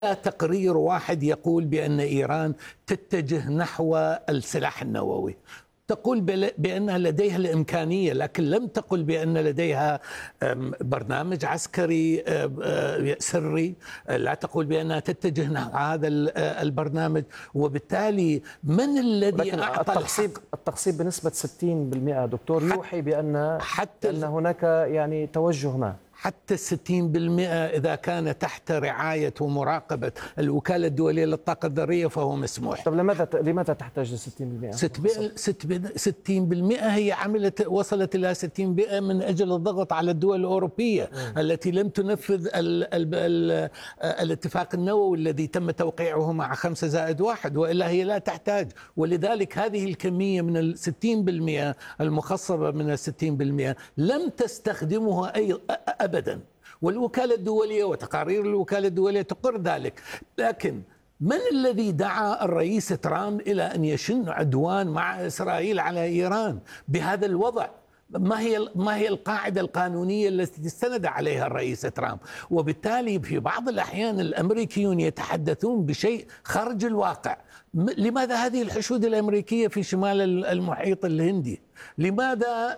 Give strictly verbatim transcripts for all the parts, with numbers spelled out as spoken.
تقرير واحد يقول بأن إيران تتجه نحو السلاح النووي، تقول بأنها لديها الإمكانية، لكن لم تقل بأن لديها برنامج عسكري سري، لا تقول بأنها تتجه نحو هذا البرنامج. وبالتالي من الذي أعطى التقصيب التقصيب بنسبة ستين بالمئة دكتور يوحي بأن حتى أن هناك يعني توجه ما. حتى الستين بالمئة إذا كان تحت رعاية ومراقبة الوكالة الدولية للطاقة الذرية فهو مسموح. طب لماذا لماذا تحتاج ل ستين بالمئة؟ ستين بالمئة هي عملت وصلت إلى ستين بالمئة من أجل الضغط على الدول الأوروبية م. التي لم تنفذ ال ال ال الاتفاق النووي الذي تم توقيعه مع خمسة زائد واحد، وإلا هي لا تحتاج. ولذلك هذه الكمية من الستين بالمئة المخصبة من الستين بالمئة لم تستخدمها أي أبدا، والوكالة الدولية وتقارير الوكالة الدولية تقر ذلك. لكن من الذي دعا الرئيس ترامب إلى أن يشن عدوان مع إسرائيل على إيران بهذا الوضع؟ ما هي ما هي القاعدة القانونية التي استند عليها الرئيس ترامب؟ وبالتالي في بعض الأحيان الأمريكيون يتحدثون بشيء خارج الواقع. لماذا هذه الحشود الأمريكية في شمال المحيط الهندي؟ لماذا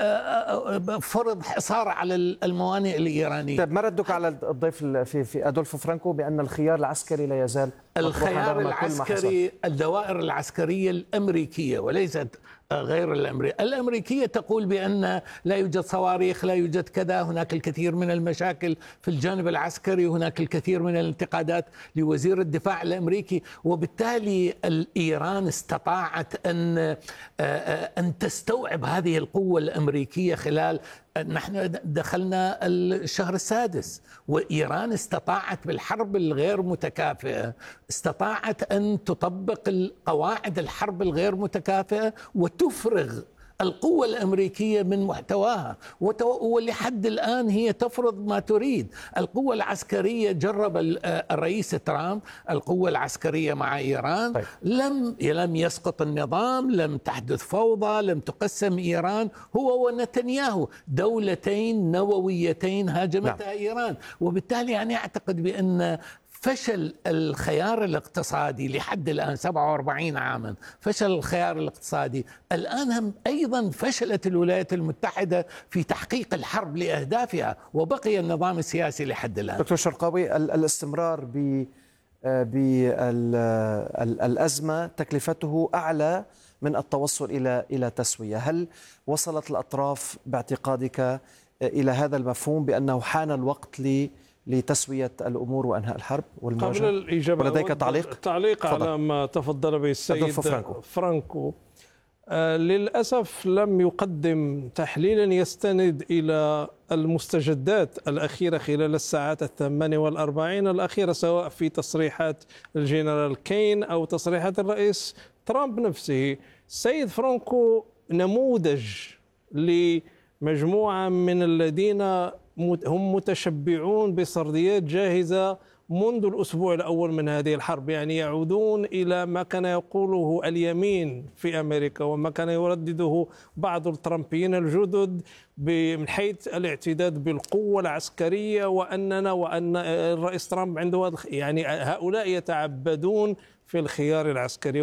فرض حصار على الموانئ الإيرانية؟ طيب ما ردك على الضيف في في أدولفو فرانكو بأن الخيار العسكري لا يزال الخيار العسكري؟ الدوائر العسكرية الأمريكية وليست غير الأمريكية. الأمريكية تقول بأن لا يوجد صواريخ، لا يوجد كذا، هناك الكثير من المشاكل في الجانب العسكري، هناك الكثير من الانتقادات لوزير الدفاع الأمريكي. وبالتالي إيران استطاعت أن أن تستوعب هذه القوة الأمريكية خلال، نحن دخلنا الشهر السادس، وإيران استطاعت بالحرب الغير متكافئة استطاعت أن تطبق قواعد الحرب الغير متكافئة وتفرغ القوة الأمريكية من محتواها، ولحد الآن هي تفرض ما تريد. القوة العسكرية جرب الرئيس ترامب القوة العسكرية مع إيران، طيب. لم لم يسقط النظام، لم تحدث فوضى، لم تقسم إيران. هو ونتنياهو دولتين نوويتين هاجمتها نعم. إيران. وبالتالي أنا أعتقد بأن فشل الخيار الاقتصادي لحد الآن سبعة وأربعين عاما، فشل الخيار الاقتصادي. الآن هم أيضا فشلت الولايات المتحدة في تحقيق الحرب لأهدافها، وبقي النظام السياسي لحد الآن. دكتور شرقاوي، الاستمرار ب بالأزمة تكلفته أعلى من التوصل إلى إلى تسوية. هل وصلت الأطراف باعتقادك إلى هذا المفهوم بأنه حان الوقت ل لتسوية الأمور وأنهاء الحرب والمواجهة؟ قبل الإجابة ولديك تعليق؟ تعليق على ما تفضل به السيد فرانكو, فرانكو. آه للأسف لم يقدم تحليلا يستند إلى المستجدات الأخيرة خلال الساعات الثمان والأربعين الأخيرة، سواء في تصريحات الجنرال كين أو تصريحات الرئيس ترامب نفسه. السيد فرانكو نموذج لمجموعة من الذين هم متشبعون بسرديات جاهزة منذ الأسبوع الأول من هذه الحرب، يعني يعودون إلى ما كان يقوله اليمين في أمريكا وما كان يردده بعض الترامبيين الجدد من حيث الاعتداد بالقوة العسكرية، وأننا وأن الرئيس ترامب عنده، يعني هؤلاء يتعبدون في الخيار العسكري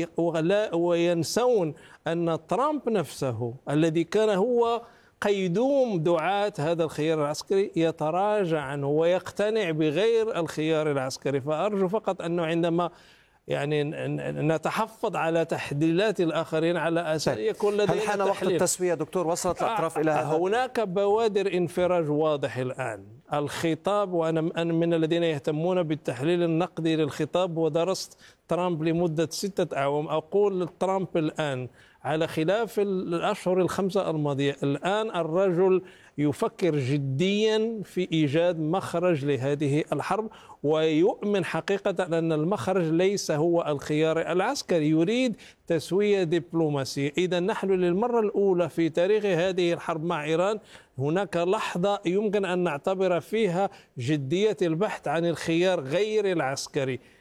وينسون أن ترامب نفسه الذي كان هو قيدوم دعاة هذا الخيار العسكري يتراجع عنه ويقتنع بغير الخيار العسكري. فأرجو فقط أنه عندما يعني نتحفظ على تحليلات الآخرين على أساس يكون لدينا هل حان وقت التسوية دكتور؟ وصلت الأطراف إلى هذا؟ هناك بوادر انفراج واضح الآن. الخطاب، وأنا من الذين يهتمون بالتحليل النقدي للخطاب ودرست ترامب لمدة ستة أعوام، أقول ترامب الآن على خلاف الأشهر الخمسة الماضية، الآن الرجل يفكر جديا في إيجاد مخرج لهذه الحرب، ويؤمن حقيقة أن المخرج ليس هو الخيار العسكري، يريد تسوية دبلوماسية. إذا نحن للمرة الأولى في تاريخ هذه الحرب مع إيران هناك لحظة يمكن أن نعتبر فيها جدية البحث عن الخيار غير العسكري.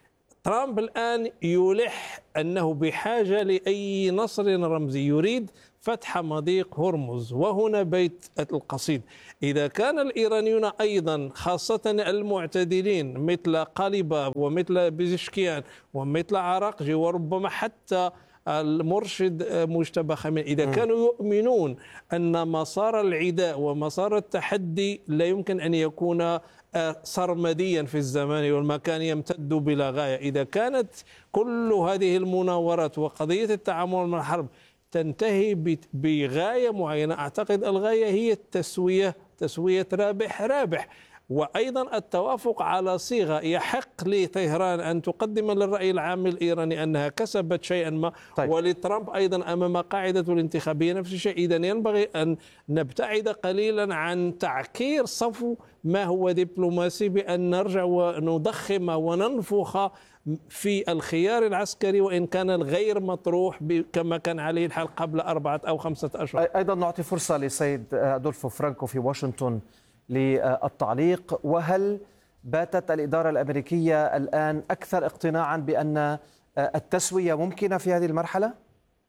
ترامب الآن يلح أنه بحاجة لأي نصر رمزي، يريد فتح مضيق هرمز، وهنا بيت القصيد. إذا كان الإيرانيون أيضا خاصة المعتدلين مثل قاليباف ومثل بيزشكيان ومثل عراقجي وربما حتى المرشد مجتبى خامنئي، إذا كانوا يؤمنون أن مسار العداء ومسار التحدي لا يمكن أن يكون سرمديا في الزمان والمكان يمتد بلا غاية، إذا كانت كل هذه المناورات وقضية التعامل مع الحرب تنتهي بغاية معينة، أعتقد الغاية هي التسوية، تسوية رابح رابح، وأيضا التوافق على صيغة يحق لطهران أن تقدم للرأي العام الإيراني أنها كسبت شيئا ما. طيب. ولترامب أيضا أمام قاعدة الانتخابية نفس الشيء. إذن ينبغي أن نبتعد قليلا عن تعكير صفو ما هو دبلوماسي بأن نرجع ونضخم وننفخ في الخيار العسكري وإن كان الغير مطروح كما كان عليه الحال قبل أربعة أو خمسة أشهر. أيضا نعطي فرصة لسيد أدولفو فرانكو في واشنطن للتعليق. وهل باتت الإدارة الأمريكية الآن أكثر اقتناعا بأن التسوية ممكنة في هذه المرحلة؟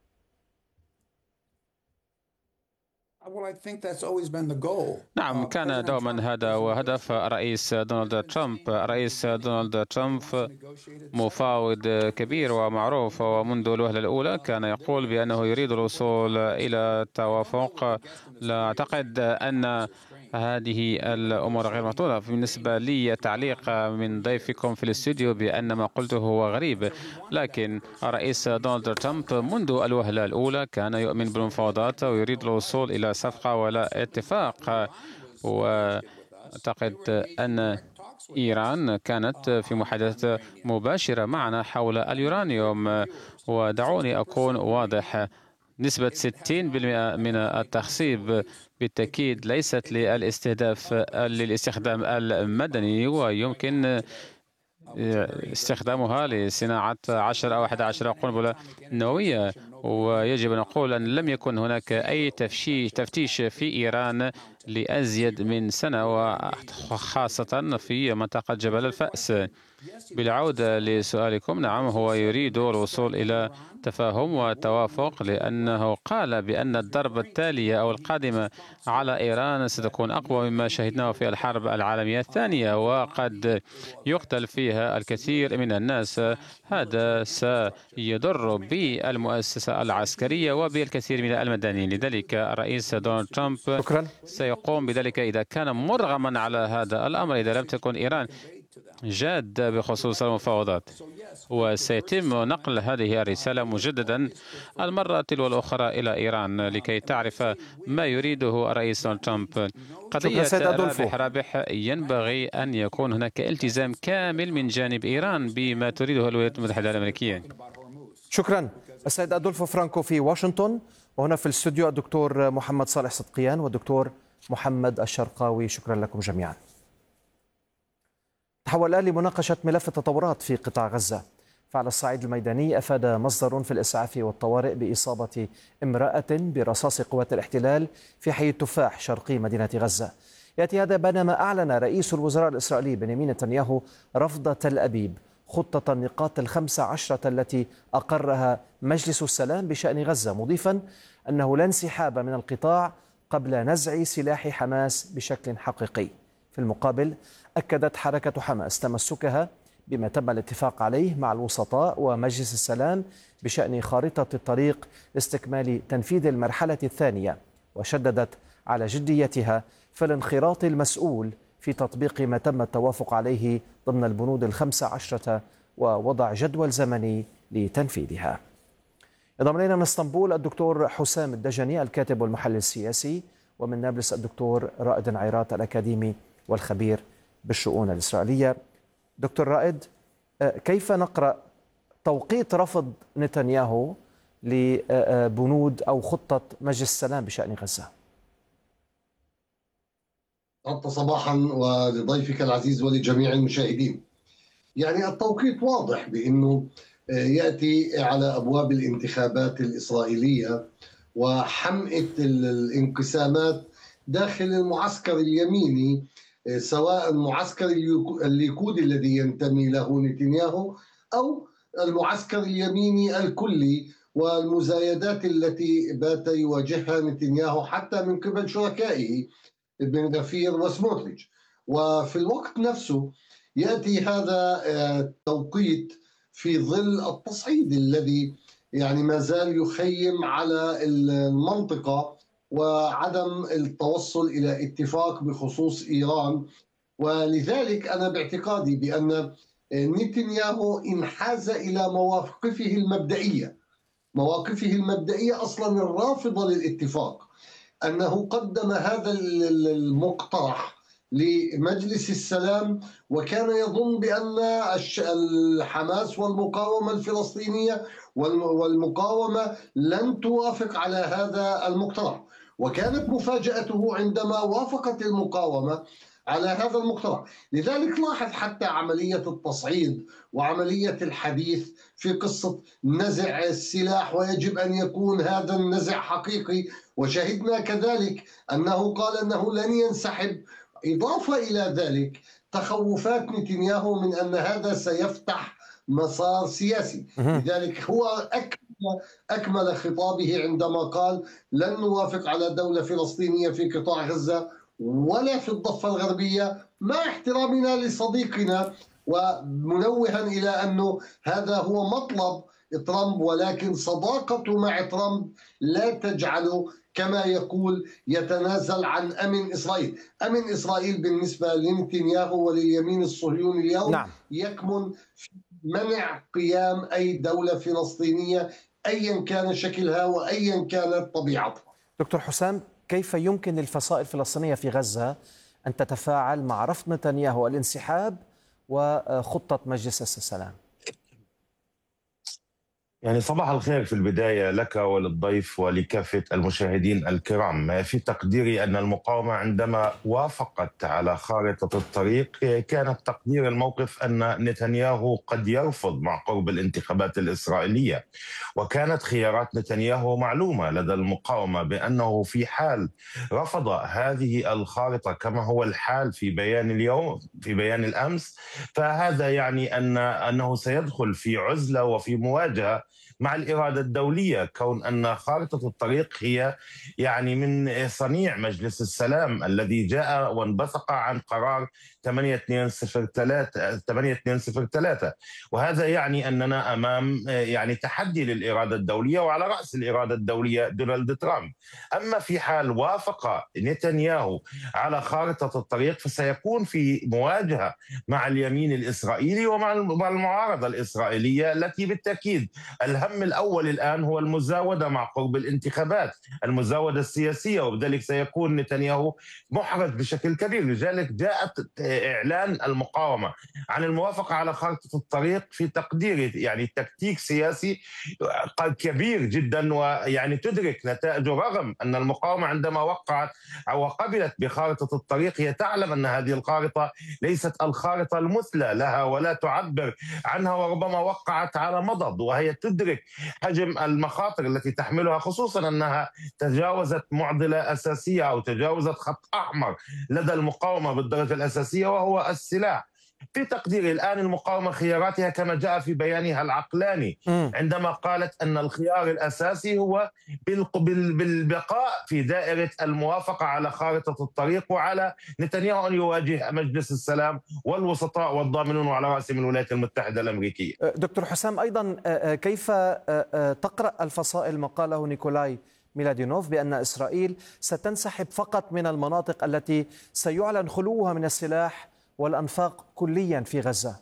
نعم، كان دوما هذا وهدف الرئيس دونالد ترامب. الرئيس دونالد ترامب مفاوض كبير ومعروف، ومنذ الوهلة الأولى كان يقول بأنه يريد الوصول إلى توافق. لا أعتقد أن هذه الأمور غير مطلوبة. بالنسبة لي تعليق من ضيفكم في الاستوديو بأن ما قلته هو غريب، لكن الرئيس دونالد ترامب منذ الوهلة الأولى كان يؤمن بالمفاوضات ويريد الوصول إلى صفقة ولا اتفاق. وأعتقد أن إيران كانت في محادثة مباشرة معنا حول اليورانيوم. ودعوني أكون واضح، نسبة ستين بالمئة من التخصيب بالتأكيد ليست للاستهداف للاستخدام المدني، ويمكن استخدامها لصناعة عشر أو أحد عشر قنبلة نووية. ويجب أن نقول أن لم يكن هناك أي تفتيش في إيران لأزيد من سنة، وخاصة في منطقة جبل الفأس. بالعودة لسؤالكم، نعم، هو يريد الوصول إلى تفاهم وتوافق، لأنه قال بأن الضربة التالية أو القادمة على إيران ستكون أقوى مما شهدناه في الحرب العالمية الثانية، وقد يقتل فيها الكثير من الناس. هذا سيضر بالمؤسسة العسكرية وبالكثير من المدنيين. لذلك الرئيس دونالد ترامب شكرا. سيقوم بذلك إذا كان مرغما على هذا الأمر، إذا لم تكن إيران جاد بخصوص المفاوضات. وسيتم نقل هذه الرسالة مجددا المرة تلو الأخرى إلى إيران لكي تعرف ما يريده الرئيس دونالد ترامب. قضية رابح رابح ينبغي أن يكون هناك التزام كامل من جانب إيران بما تريده الولايات المتحدة الأمريكية. شكرا. السيد أدولفو فرانكو في واشنطن، وهنا في الاستوديو الدكتور محمد صالح صدقيان والدكتور محمد الشرقاوي. شكرا لكم جميعا. تحول الآن لمناقشة ملف التطورات في قطاع غزة. فعلى الصعيد الميداني أفاد مصدر في الإسعاف والطوارئ بإصابة امرأة برصاص قوات الاحتلال في حي التفاح شرقي مدينة غزة. يأتي هذا بينما أعلن رئيس الوزراء الإسرائيلي بنيامين نتنياهو رفض تل أبيب خطة النقاط الخمس عشرة التي أقرها مجلس السلام بشأن غزة، مضيفا أنه لا انسحاب من القطاع قبل نزع سلاح حماس بشكل حقيقي. في المقابل أكدت حركة حماس تمسكها بما تم الاتفاق عليه مع الوسطاء ومجلس السلام بشأن خارطة الطريق لاستكمال تنفيذ المرحلة الثانية، وشددت على جديتها في الانخراط المسؤول في تطبيق ما تم التوافق عليه ضمن البنود الخمس عشرة ووضع جدول زمني لتنفيذها. انضم إلينا من اسطنبول الدكتور حسام الدجني الكاتب والمحلل السياسي، ومن نابلس الدكتور رائد عيرات الأكاديمي والخبير بالشؤون الإسرائيلية. دكتور رائد، كيف نقرأ توقيت رفض نتنياهو لبنود أو خطة مجلس السلام بشأن غزة؟ صباحا ولضيفك العزيز ولجميع المشاهدين. يعني التوقيت واضح بأنه يأتي على أبواب الانتخابات الإسرائيلية وحمئة الانقسامات داخل المعسكر اليميني، سواء معسكر الليكود الذي ينتمي له نتنياهو أو المعسكر اليميني الكلي والمزايدات التي بات يواجهها نتنياهو حتى من قبل شركائه بن غفير وسموتريتش. وفي الوقت نفسه يأتي هذا التوقيت في ظل التصعيد الذي يعني ما زال يخيم على المنطقة وعدم التوصل إلى اتفاق بخصوص إيران. ولذلك أنا باعتقادي بأن نتنياهو انحاز إلى مواقفه المبدئية مواقفه المبدئية أصلا الرافضة للاتفاق، أنه قدم هذا المقترح لمجلس السلام وكان يظن بأن الحماس والمقاومة الفلسطينية والمقاومة لن توافق على هذا المقترح، وكانت مفاجأته عندما وافقت المقاومة على هذا المقترح. لذلك لاحظ حتى عملية التصعيد وعملية الحديث في قصة نزع السلاح، ويجب أن يكون هذا النزع حقيقي، وشهدنا كذلك أنه قال أنه لن ينسحب. إضافة إلى ذلك تخوفات نتنياهو من أن هذا سيفتح مسار سياسي. لذلك هو أكمل, أكمل خطابه عندما قال لن نوافق على دولة فلسطينية في قطاع غزة ولا في الضفة الغربية، مع احترامنا لصديقنا ومنوها إلى أنه هذا هو مطلب ترامب، ولكن صداقته مع ترامب لا تجعله كما يقول يتنازل عن أمن إسرائيل. أمن إسرائيل بالنسبة لنتنياهو ولليمين الصهيوني اليوم نعم. يكمن في منع قيام أي دولة فلسطينية أيا كان شكلها وأيا كانت طبيعتها. دكتور حسام، كيف يمكن للفصائل الفلسطينية في غزة أن تتفاعل مع رفض نتنياهو الانسحاب وخطة مجلس السلام؟ يعني صباح الخير في البداية لك وللضيف ولكافة المشاهدين الكرام. في تقديري أن المقاومة عندما وافقت على خارطة الطريق كانت تقدير الموقف أن نتنياهو قد يرفض مع قرب الانتخابات الإسرائيلية، وكانت خيارات نتنياهو معلومة لدى المقاومة بأنه في حال رفض هذه الخارطة كما هو الحال في بيان اليوم في بيان الأمس، فهذا يعني أن أنه سيدخل في عزلة وفي مواجهة مع الإرادة الدولية، كون أن خارطة الطريق هي يعني من صنيع مجلس السلام الذي جاء وانبثق عن قرار ثمانية اثنين صفر ثلاثة، وهذا يعني أننا أمام يعني تحدي للإرادة الدولية، وعلى رأس الإرادة الدولية دونالد ترامب. أما في حال وافق نتنياهو على خارطة الطريق فسيكون في مواجهة مع اليمين الإسرائيلي ومع المعارضة الإسرائيلية التي بالتأكيد الهم الأول الآن هو المزاودة مع قرب الانتخابات، المزاودة السياسية، وبذلك سيكون نتنياهو محرج بشكل كبير. لذلك جاءت إعلان المقاومة عن الموافقة على خارطة الطريق في تقديري يعني تكتيك سياسي كبير جدا، ويعني تدرك نتائجه، رغم أن المقاومة عندما وقعت أو قبلت بخارطة الطريق هي تعلم أن هذه الخارطة ليست الخارطة المثلى لها ولا تعبر عنها، وربما وقعت على مضض، وهي تدرك حجم المخاطر التي تحملها، خصوصا أنها تجاوزت معضلة أساسية أو تجاوزت خط أحمر لدى المقاومة بالدرجة الأساسية وهو السلاح. في تقديري الآن المقاومة خياراتها كما جاء في بيانها العقلاني عندما قالت أن الخيار الأساسي هو بالبقاء في دائرة الموافقة على خارطة الطريق، وعلى نتنياهو أن يواجه مجلس السلام والوسطاء والضامنون على رأسهم الولايات المتحدة الأمريكية. دكتور حسام، أيضا كيف تقرأ الفصائل ما قاله نيكولاي ميلادينوف بأن إسرائيل ستنسحب فقط من المناطق التي سيعلن خلوها من السلاح والأنفاق كليا في غزة؟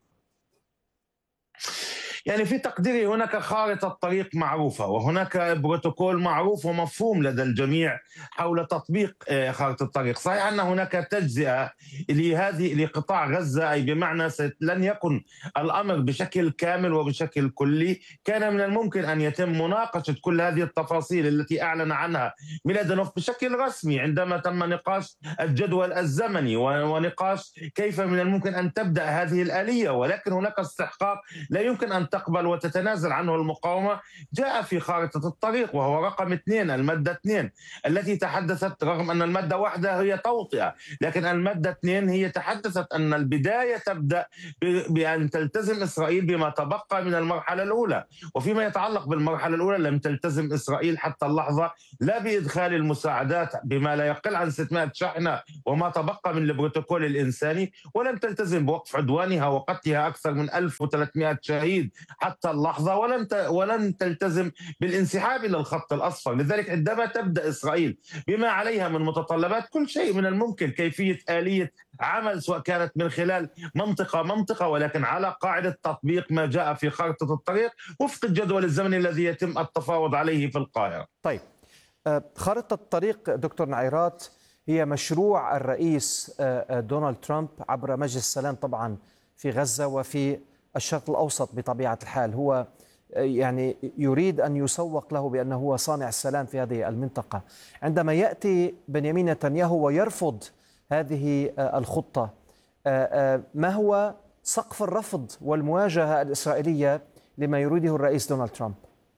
يعني في تقديري هناك خارطة طريق معروفة وهناك بروتوكول معروف ومفهوم لدى الجميع حول تطبيق خارطة الطريق. صحيح أن هناك تجزئة لهذه لقطاع غزة، أي بمعنى لن يكن الأمر بشكل كامل وبشكل كلي. كان من الممكن أن يتم مناقشة كل هذه التفاصيل التي أعلن عنها ميلادينوف بشكل رسمي عندما تم نقاش الجدول الزمني ونقاش كيف من الممكن أن تبدأ هذه الآلية، ولكن هناك استحقاق لا يمكن أن تقبل وتتنازل عنه المقاومة جاء في خارطة الطريق، وهو رقم اثنين، المادة اثنين التي تحدثت، رغم أن المادة واحدة هي توطئة، لكن المادة اثنين هي تحدثت أن البداية تبدأ بأن تلتزم إسرائيل بما تبقى من المرحلة الأولى. وفيما يتعلق بالمرحلة الأولى لم تلتزم إسرائيل حتى اللحظة لا بإدخال المساعدات بما لا يقل عن ستمائة شاحنة وما تبقى من البروتوكول الإنساني، ولم تلتزم بوقف عدوانها وقتلها أكثر من ألف وثلاثمائة شهيد حتى اللحظة، ولم ولن تلتزم بالانسحاب إلى الخط الأصفر. لذلك عندما تبدأ إسرائيل بما عليها من متطلبات، كل شيء من الممكن كيفية آلية عمل، سواء كانت من خلال منطقة منطقة، ولكن على قاعدة تطبيق ما جاء في خارطة الطريق وفق الجدول الزمني الذي يتم التفاوض عليه في القاهرة. طيب، خارطة الطريق دكتور نعيرات هي مشروع الرئيس دونالد ترامب عبر مجلس السلام طبعا في غزة وفي الشرق الأوسط بطبيعة الحال. هو يعني يريد أن يسوق له بأنه هو صانع السلام في هذه المنطقة. عندما يأتي بنيامين نتنياهو ويرفض هذه الخطة، ما هو سقف الرفض والمواجهة الإسرائيلية لما يريده الرئيس دونالد ترامب؟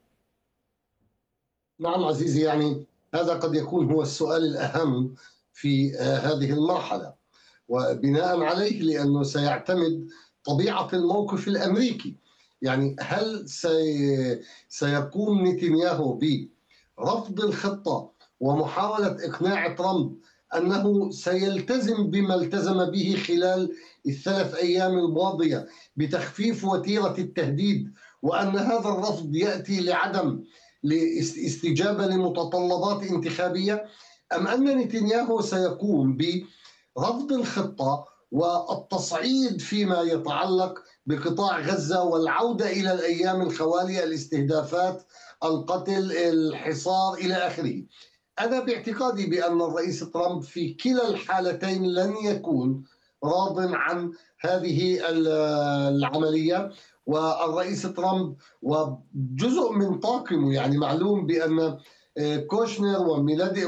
نعم عزيزي، يعني هذا قد يكون هو السؤال الأهم في هذه المرحلة، وبناء عليه لأنه سيعتمد طبيعة الموقف الأمريكي. يعني هل سي سيقوم نتنياهو برفض الخطة ومحاولة إقناع ترامب أنه سيلتزم بما التزم به خلال الثلاث أيام الماضية بتخفيف وتيرة التهديد، وأن هذا الرفض يأتي لعدم لاستجابة لمتطلبات انتخابية، أم أن نتنياهو سيقوم برفض الخطة والتصعيد فيما يتعلق بقطاع غزة والعودة إلى الأيام الخوالية، الاستهدافات، القتل، الحصار إلى آخره؟ أنا باعتقادي بأن الرئيس ترامب في كلا الحالتين لن يكون راض عن هذه العملية. والرئيس ترامب وجزء من طاقمه، يعني معلوم بأن كوشنر وميلادي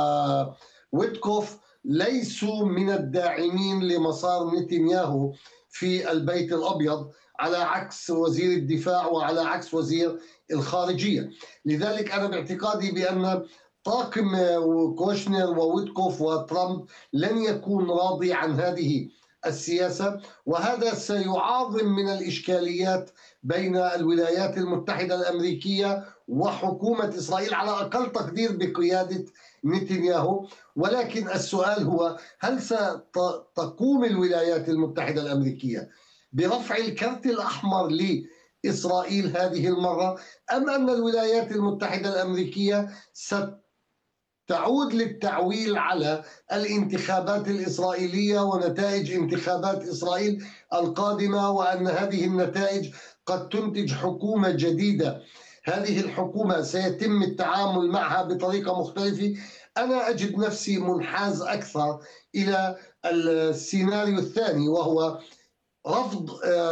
وويتكوف ليسوا من الداعمين لمسار نتنياهو في البيت الأبيض، على عكس وزير الدفاع وعلى عكس وزير الخارجية. لذلك أنا باعتقادي بأن طاقم كوشنر وويتكوف وترامب لن يكون راضي عن هذه السياسة، وهذا سيعظم من الإشكاليات بين الولايات المتحدة الأمريكية وحكومة إسرائيل، على أقل تقدير بقيادة نتنياهو. ولكن السؤال هو، هل ستقوم الولايات المتحدة الأمريكية برفع الكرت الأحمر لإسرائيل هذه المرة، أم أن الولايات المتحدة الأمريكية ست تعود للتعويل على الانتخابات الإسرائيلية ونتائج انتخابات إسرائيل القادمة، وأن هذه النتائج قد تنتج حكومة جديدة؟ هذه الحكومة سيتم التعامل معها بطريقة مختلفة. أنا أجد نفسي منحاز أكثر إلى السيناريو الثاني، وهو رفض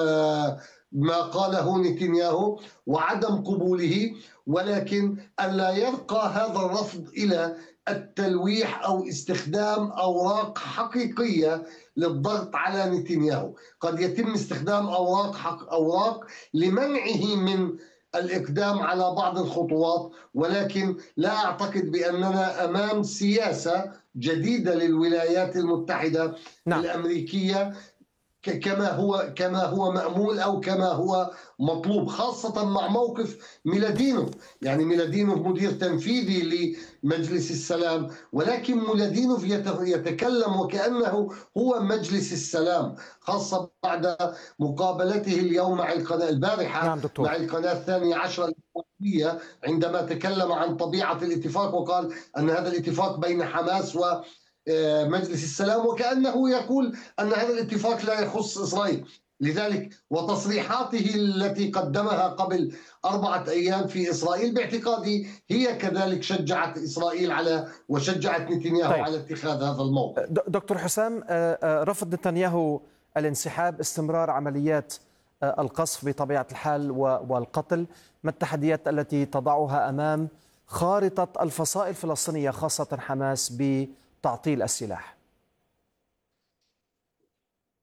ما قاله نتنياهو وعدم قبوله، ولكن ألا يرقى هذا الرفض إلى التلويح أو استخدام أوراق حقيقية للضغط على نتنياهو. قد يتم استخدام أوراق حق أوراق لمنعه من الإقدام على بعض الخطوات، ولكن لا أعتقد بأننا أمام سياسة جديدة للولايات المتحدة نعم. الأمريكية كما هو كما هو مأمول أو كما هو مطلوب، خاصة مع موقف ميلادينوف. يعني ميلادينوف مدير تنفيذي لمجلس السلام، ولكن ميلادينوف يتكلم وكأنه هو مجلس السلام، خاصة بعد مقابلته اليوم مع القناة البارحة نعم مع القناة الثانية عشر عندما تكلم عن طبيعة الاتفاق وقال أن هذا الاتفاق بين حماس و مجلس السلام، وكأنه يقول أن هذا الاتفاق لا يخص إسرائيل. لذلك وتصريحاته التي قدمها قبل أربعة أيام في إسرائيل باعتقادي هي كذلك شجعت إسرائيل على وشجعت نتنياهو طيب. على اتخاذ هذا الموقف. دكتور حسام، رفض نتنياهو الانسحاب، استمرار عمليات القصف بطبيعة الحال والقتل، ما التحديات التي تضعها أمام خارطة الفصائل الفلسطينية خاصة حماس ب تعطيل السلاح؟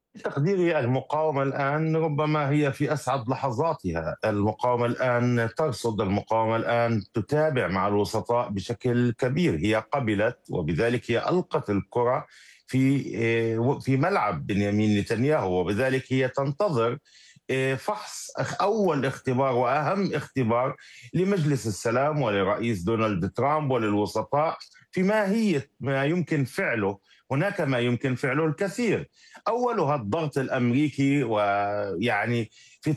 تقديري المقاومة الآن ربما هي في أسعد لحظاتها. المقاومة الآن ترصد، المقاومة الآن تتابع مع الوسطاء بشكل كبير. هي قبلت وبذلك هي ألقت الكرة في في ملعب بنيامين نتنياهو، وبذلك هي تنتظر فحص أول اختبار وأهم اختبار لمجلس السلام ولرئيس دونالد ترامب وللوسطاء في ماهية ما يمكن فعله. هناك ما يمكن فعله الكثير، أولها الضغط الأمريكي، ويعني